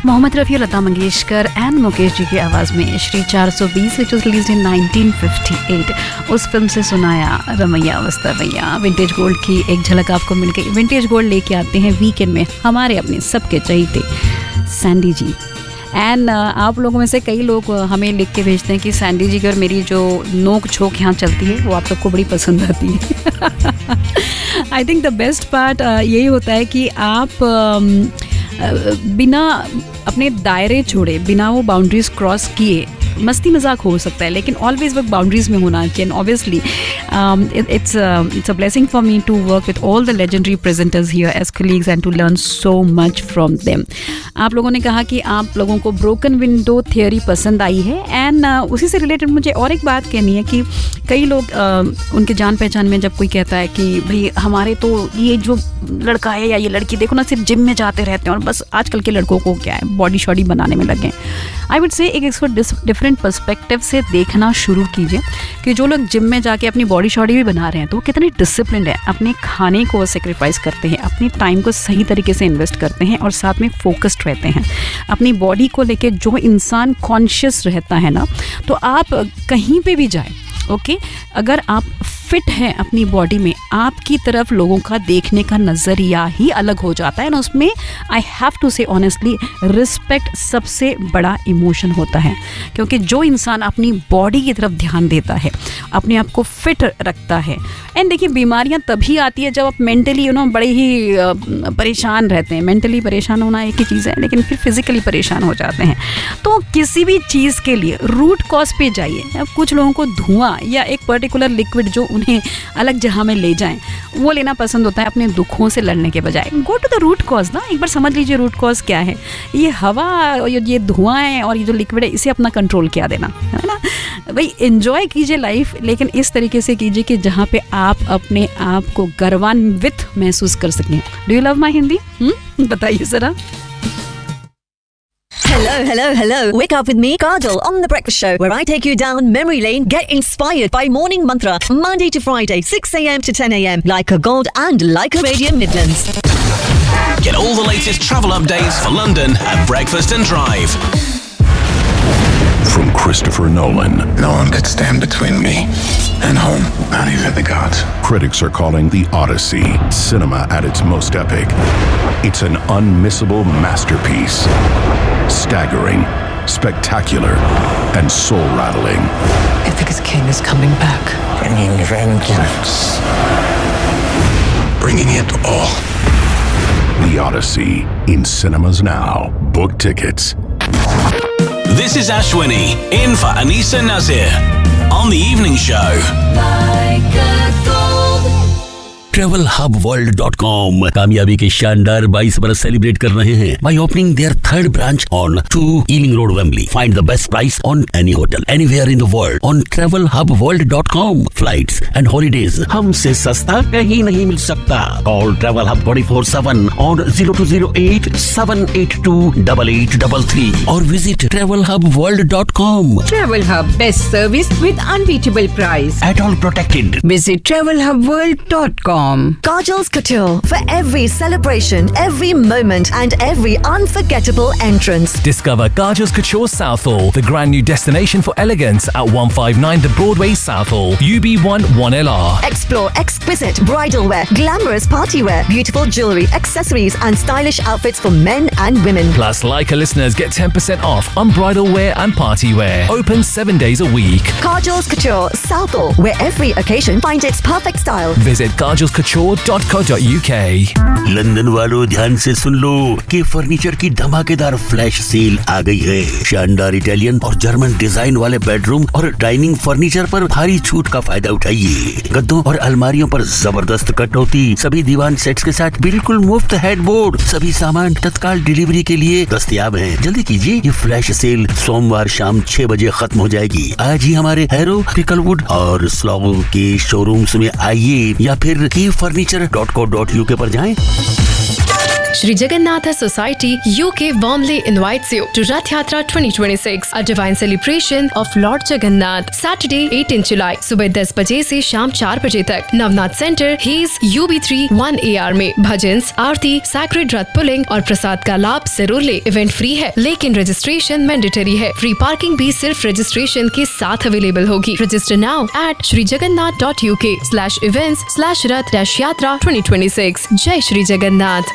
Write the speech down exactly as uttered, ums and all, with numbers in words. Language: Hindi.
मोहम्मद रफ़ी, लता मंगेशकर एंड मुकेश जी की आवाज़ में श्री चार सौ बीस which was released in nineteen fifty eight. उस फिल्म से सुनाया रमैया वस्तवैया। विंटेज गोल्ड की एक झलक आपको मिल गई। विंटेज गोल्ड लेके आते हैं वीकेंड में हमारे अपने सबके चहीते सैंडी जी। एंड uh, आप लोगों में से कई लोग हमें लिख के भेजते हैं कि सैंडी जी अगर मेरी जो नोक झोंक यहाँ चलती है वो आप सबको बड़ी पसंद आती है। I think the best part यही होता है कि आप uh, बिना अपने दायरे छोड़े, बिना वो बाउंड्रीज क्रॉस किए मस्ती मजाक हो सकता है, लेकिन ऑलवेज वर्क बाउंड्रीज में होना चाहिए। And obviously it's it's a blessing for me to work with all the legendary presenters here as colleagues and to learn so much from them. आप लोगों ने कहा कि आप लोगों को ब्रोकन विंडो थियोरी पसंद आई है, एंड uh, उसी से रिलेटेड मुझे और एक बात कहनी है कि कई लोग uh, उनके जान पहचान में जब कोई कहता है कि भाई हमारे तो ये जो लड़का है या ये लड़की देखो ना सिर्फ जिम में जाते रहते हैं और बस आजकल के लड़कों को क्या है बॉडी शॉडी बनाने में लगे। आई वुड से एक इसको डिफरेंट पर्सपेक्टिव से देखना शुरू कीजिए कि जो लोग जिम में जाके अपनी बॉडी शॉडी भी बना रहे हैं तो वो कितने डिसिप्लिन्ड है, अपने खाने को सेक्रीफाइस करते हैं, अपने टाइम को सही तरीके से इन्वेस्ट करते हैं और साथ में फोकस्ड रहते हैं अपनी बॉडी को लेके। जो इंसान कॉन्शियस रहता है ना, तो आप कहीं पे भी जाए, ओके okay? अगर आप फिट हैं अपनी बॉडी में, आपकी तरफ लोगों का देखने का नज़रिया ही अलग हो जाता है ना। उसमें आई हैव टू से ऑनेस्टली रिस्पेक्ट सबसे बड़ा इमोशन होता है, क्योंकि जो इंसान अपनी बॉडी की तरफ ध्यान देता है, अपने आप को फिट रखता है। एंड देखिए बीमारियां तभी आती है जब आप मेंटली यू नो बड़े ही परेशान रहते हैं। मेंटली परेशान होना एक ही चीज़ है, लेकिन फिर फिजिकली परेशान हो जाते हैं। तो किसी भी चीज़ के लिए रूट कॉज पे जाइए। अब कुछ लोगों को धुआं या एक पर्टिकुलर लिक्विड जो उन्हें अलग जगह में ले जाएं वो लेना पसंद होता है अपने दुखों से लड़ने के बजाय। Go to the root cause ना, एक बार समझ लीजिए रूट कॉज क्या है। ये हवा और ये धुआं है और ये जो लिक्विड है इसे अपना कंट्रोल किया देना है ना भाई। एंजॉय कीजिए लाइफ, लेकिन इस तरीके से कीजिए कि जहाँ पे आप अपने आप को गर्वान्वित महसूस कर सकें। Do you love my Hindi? बताइए जरा। Hello, hello, hello. Wake up with me, Kajal, on The Breakfast Show, where I take you down memory lane. Get inspired by Morning Mantra, Monday to Friday, six a.m. to ten a.m. Like a Gold and Like a Radio Midlands. Get all the latest travel updates for London at Breakfast and Drive. From Christopher Nolan. No one could stand between me and home, not even the gods. Critics are calling The Odyssey cinema at its most epic. It's an unmissable masterpiece. Staggering, spectacular, and soul-rattling. Ithaca's king is coming back. Bringing vengeance. Bringing it all. The Odyssey, in cinemas now. Book tickets. This is Ashwini, in for Anisa Nazir, on the evening show. Like a gold. Travel hub world dot com कामयाबी के शानदार बाईस बरस सेलिब्रेट कर रहे हैं by opening their third branch on two Ealing Road, Wembley. Find the best price on any hotel anywhere in the world on travel hub world dot com. Flights and holidays हमसे सस्ता कहीं नहीं मिल सकता. Call Travel Hub twenty-four seven on zero two zero eight seven eight two eight eight three three or visit travel hub world dot com. Travel Hub, best service with unbeatable price. At all protected. Visit travel hub world dot com. Kajal's Couture, for every celebration, every moment and every unforgettable entrance. Discover Kajal's Couture Southall, the grand new destination for elegance at one fifty-nine The Broadway Southall, U B one one L R. Explore exquisite bridal wear, glamorous party wear, beautiful jewelry, accessories and stylish outfits for men and women. Plus, Leica listeners get ten percent off on bridal wear and party wear. Open seven days a week. Kajal's Couture Southall, where every occasion finds its perfect style. Visit kajals couture dot co dot U K. London वालों ध्यान से सुन लो कि फर्नीचर की धमाकेदार फ्लैश सेल आ गई है। शानदार इटालियन और जर्मन डिजाइन वाले बेडरूम और डाइनिंग फर्नीचर पर भारी छूट का फायदा उठाइए। गद्दों और अलमारियों पर जबरदस्त कटौती, सभी दीवान सेट्स के साथ बिल्कुल मुफ्त हेडबोर्ड। सभी सामान तत्काल डिलीवरी के लिए दस्तयाब हैं। जल्दी कीजिए, ये फ्लैश सेल सोमवार शाम छह बजे खत्म हो जाएगी। आज ही हमारे हैरो, पिकलवुड और स्लॉगो के शोरूम्स में आइए या फिर की furniture dot co dot UK पर जाएं। Sri Jagannatha Society U K warmly invites you to Rath Yatra twenty twenty-six, a divine celebration of Lord Jagannath. Saturday eighteenth July सुबह दस बजे से शाम चार बजे तक Navnath centre hedge U B three one A R में भजन्स, आरती, सैक्रेड रथ पुलिंग और प्रसाद का लाभ जरूर ले। इवेंट फ्री है लेकिन रजिस्ट्रेशन मैंडेटरी है। फ्री पार्किंग भी सिर्फ रजिस्ट्रेशन के साथ अवेलेबल होगी। Register now at Shri Jagannath dot U K slash events slash Rath dash यात्रा ट्वेंटी ट्वेंटी सिक्स। जय श्री जगन्नाथ।